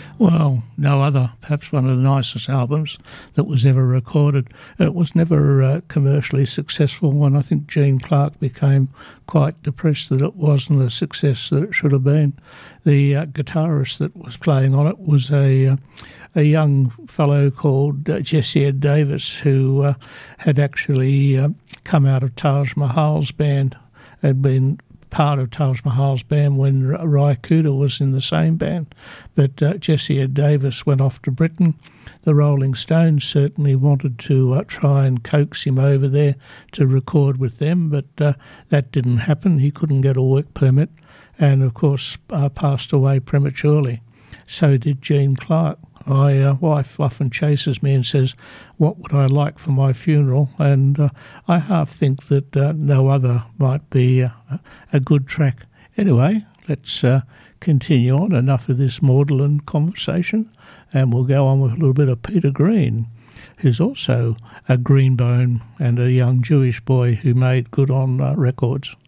Well, no other. Perhaps one of the nicest albums that was ever recorded. It was never commercially successful, and I think Gene Clark became quite depressed that it wasn't a success that it should have been. The guitarist that was playing on it was a young fellow called Jesse Ed Davis, who had actually come out of Taj Mahal's band, had been part of Taj Mahal's band when Ry Cooder was in the same band. But Jesse Ed Davis went off to Britain. The Rolling Stones certainly wanted to try and coax him over there to record with them, but that didn't happen. He couldn't get a work permit and, of course, passed away prematurely. So did Gene Clark. My wife often chases me and says, what would I like for my funeral? And I half think that No Other might be a good track. Anyway, let's continue on. Enough of this maudlin conversation, and we'll go on with a little bit of Peter Green, who's also a greenbone and a young Jewish boy who made good on records.